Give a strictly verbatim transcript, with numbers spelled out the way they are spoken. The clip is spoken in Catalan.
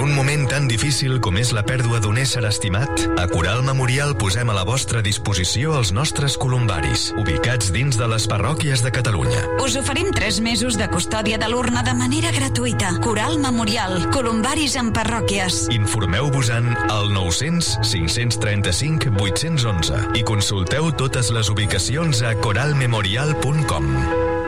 un moment tan difícil com és la pèrdua d'un ésser estimat, a Coral Memorial posem a la vostra disposició els nostres columbaris, ubicats dins de les parròquies de Catalunya. Us oferim tres mesos de custòdia de l'urna de manera gratuïta. Coral Memorial, columbaris en parròquies. Informeu-vos-en al nou-cents cinc-cents trenta-cinc vuit-cents onze i consulteu totes les ubicacions a coral memorial punt com.